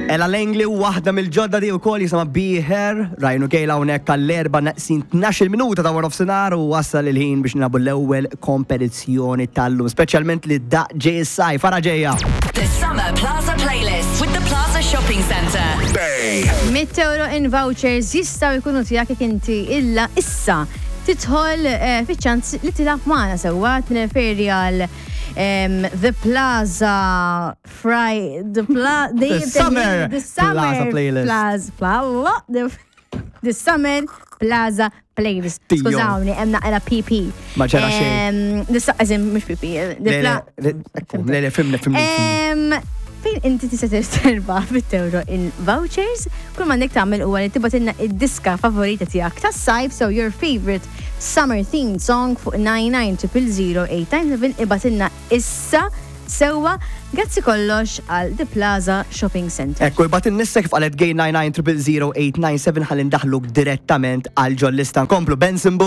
Ella Langley waħda mill-ġodda di wkoll jisama Be Here, rajnu kejla hawnhekk għall-erba' naqsin 12 minuta ta' War of Sinar u wassal il-ħin biex nabu l-ewwel kompetizzjoni tal-lum, speċjalment li da ġej fara ġejja. The Summer Plaza Playlist with the Plaza Shopping Centre. €100 in vouchers jistaw jkunu tijak inti illa issa titħol fiċ-ċans li tilab maħna sewwa t-neferi għal The Plaza The Summer Plaza Playlist. The Summer Plaza Playlist. Skużawni, emna għala PP. Maġġara xejn. Eżim, mux PP. Le, fimni. Fejn inti tista' terba €100 in vouchers, kull m'għandek tagħmel huwa li tibgħatilna id-diska favorita tiegħek tas-sajf, so your favorite summer themed song fuq 99000897 ibgħatilna issa sewwa grazzi kollox għal The Plaza Shopping Center. Ekku, ibgħatilna issa kif qalet gej 99000897 ħalli ndaħluk direttament għal ġol lista nkomplu Benson